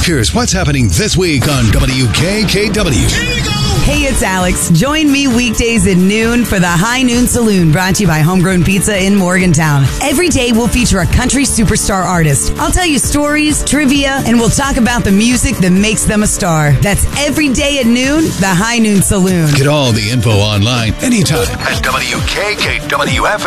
Here's what's happening this week on WKKW. Hey, it's Alex. Join me weekdays at noon for the High Noon Saloon, brought to you by Homegrown Pizza in Morgantown. Every day we'll feature a country superstar artist. I'll tell you stories, trivia, and we'll talk about the music that makes them a star. That's every day at noon, the High Noon Saloon. Get all the info online anytime at WKKWF.